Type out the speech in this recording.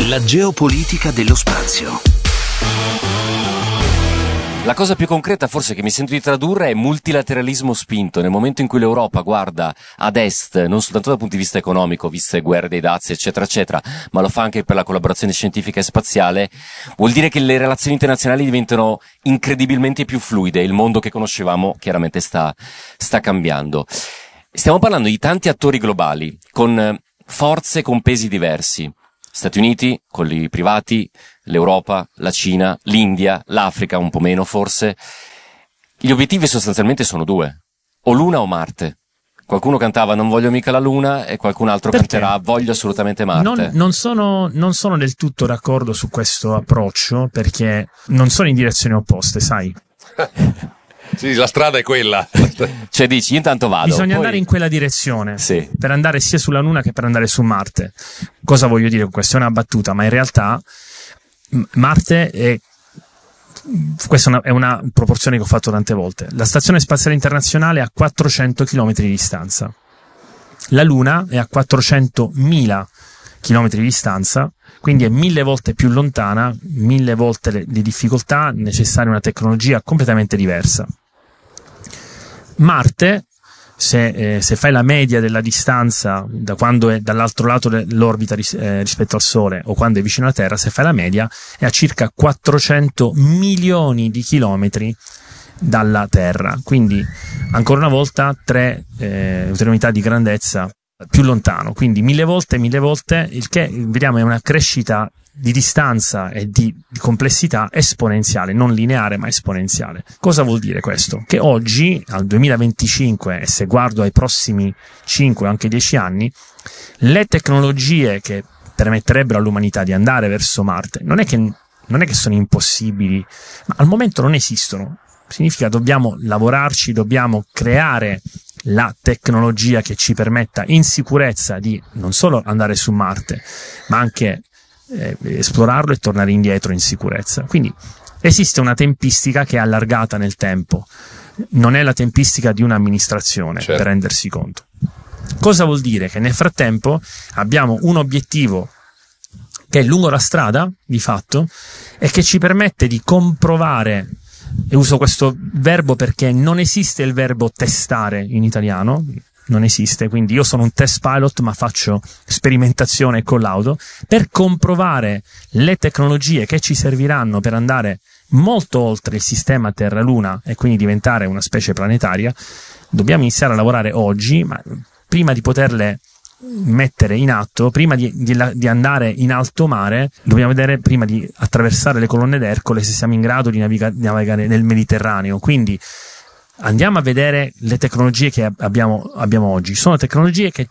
La geopolitica dello spazio. La cosa più concreta forse che mi sento di tradurre è multilateralismo spinto. Nel momento in cui l'Europa guarda ad est, non soltanto dal punto di vista economico, viste guerre dei dazi eccetera eccetera, ma lo fa anche per la collaborazione scientifica e spaziale, vuol dire che le relazioni internazionali diventano incredibilmente più fluide. Il mondo che conoscevamo chiaramente sta cambiando. Stiamo parlando di tanti attori globali con forze, con pesi diversi. Stati Uniti, quelli privati, l'Europa, la Cina, l'India, l'Africa un po' meno forse. Gli obiettivi sostanzialmente sono due: o Luna o Marte. Qualcuno cantava non voglio mica la Luna e qualcun altro canterà voglio assolutamente Marte. Non sono del tutto d'accordo su questo approccio, perché non sono in direzioni opposte, sai. Sì, la strada è quella. Cioè dici, io intanto vado. Bisogna andare in quella direzione, sì, per andare sia sulla Luna che per andare su Marte. Cosa voglio dire con questo? È una battuta, ma in realtà Marte è... Questa è una proporzione che ho fatto tante volte. La Stazione Spaziale Internazionale è a 400 km di distanza. La Luna è a 400.000 km di distanza, quindi è 1000 volte più lontana, 1000 volte le difficoltà, necessaria una tecnologia completamente diversa. Marte, se fai la media della distanza da quando è dall'altro lato dell'orbita rispetto al Sole o quando è vicino alla Terra, se fai la media è a circa 400 milioni di chilometri dalla Terra, quindi ancora una volta tre unità di grandezza più lontano, quindi 1000 volte, il che vediamo è una crescita di distanza e di complessità esponenziale, non lineare ma esponenziale. Cosa vuol dire questo? Che oggi, al 2025, e se guardo ai prossimi 5 o anche 10 anni, le tecnologie che permetterebbero all'umanità di andare verso Marte non è che sono impossibili, ma al momento non esistono. Significa dobbiamo lavorarci, dobbiamo creare la tecnologia che ci permetta in sicurezza di non solo andare su Marte, ma anche esplorarlo e tornare indietro in sicurezza. Quindi esiste una tempistica che è allargata nel tempo, non è la tempistica di un'amministrazione, certo, per rendersi conto. Cosa vuol dire? Che nel frattempo abbiamo un obiettivo che è lungo la strada, di fatto, e che ci permette di comprovare, e uso questo verbo perché non esiste il verbo testare in italiano, non esiste, quindi io sono un test pilot ma faccio sperimentazione e collaudo, per comprovare le tecnologie che ci serviranno per andare molto oltre il sistema Terra-Luna e quindi diventare una specie planetaria. Dobbiamo iniziare a lavorare oggi, ma prima di poterle mettere in atto, prima di andare in alto mare, dobbiamo vedere, prima di attraversare le colonne d'Ercole, se siamo in grado di navigare nel Mediterraneo. Quindi andiamo a vedere le tecnologie che abbiamo oggi. Sono tecnologie che